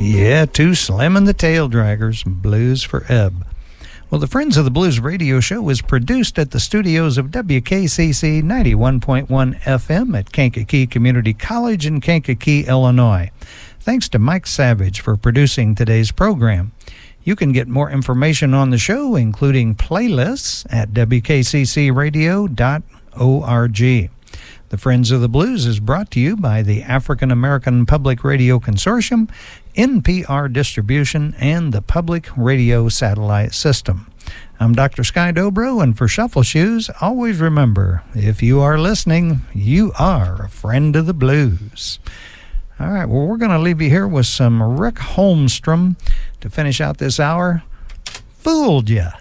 Yeah, Too Slim and the Tail Draggers, Blues for Ebb. Well, the Friends of the Blues radio show is produced at the studios of WKCC 91.1 FM at Kankakee Community College in Kankakee, Illinois. Thanks to Mike Savage for producing today's program. You can get more information on the show, including playlists, at wkccradio.org. The Friends of the Blues is brought to you by the African American Public Radio Consortium, NPR Distribution, and the Public Radio Satellite System. I'm Dr. Sky Dobro, and for Shuffle Shoes, always remember, if you are listening, you are a friend of the blues. All right, well, we're going to leave you here with some Rick Holmstrom to finish out this hour. Fooled Ya.